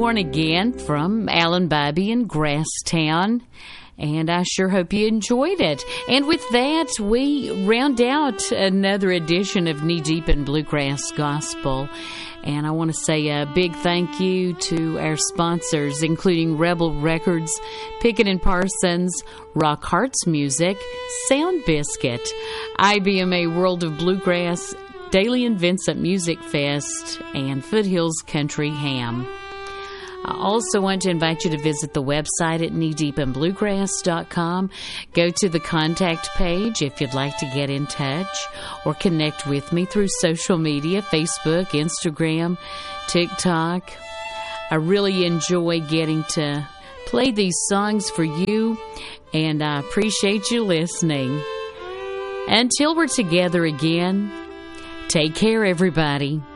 Born Again from Alan Bibey in Grasstown. And I sure hope you enjoyed it. And with that, we round out another edition of Knee Deep in Bluegrass Gospel. And I want to say a big thank you to our sponsors, including Rebel Records, Pickett & Parsons, Rock Hearts Music, Sound Biscuit, IBMA World of Bluegrass, Daly and Vincent Music Fest, and Foothills Country Ham. I also want to invite you to visit the website at kneedeepinbluegrass.com. Go to the contact page if you'd like to get in touch or connect with me through social media, Facebook, Instagram, TikTok. I really enjoy getting to play these songs for you, and I appreciate you listening. Until we're together again, take care, everybody.